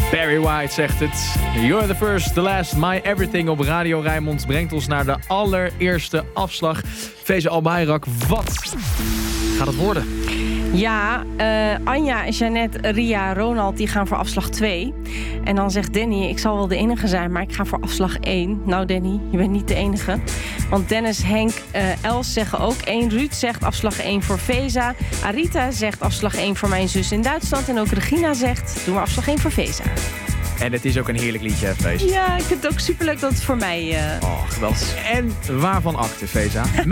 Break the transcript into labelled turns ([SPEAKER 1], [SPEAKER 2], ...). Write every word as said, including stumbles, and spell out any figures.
[SPEAKER 1] Barry White zegt het. You're the first, the last, my everything op Radio Rijnmond brengt ons naar de allereerste afslag. Feza Albayrak, wat gaat het worden?
[SPEAKER 2] Ja, uh, Anja, Jeannette, Ria, Ronald, die gaan voor afslag twee. En dan zegt Danny, ik zal wel de enige zijn, maar ik ga voor afslag één. Nou Danny, je bent niet de enige. Want Dennis, Henk, uh, Els zeggen ook één. Ruud zegt afslag één voor Feza. Arita zegt afslag één voor mijn zus in Duitsland. En ook Regina zegt, doe maar afslag één voor Feza.
[SPEAKER 1] En het is ook een heerlijk liedje, hè, Feza?
[SPEAKER 2] Ja, ik vind het ook superleuk dat het voor mij... Uh...
[SPEAKER 1] Oh, geweldig. En waarvan acte, Feza?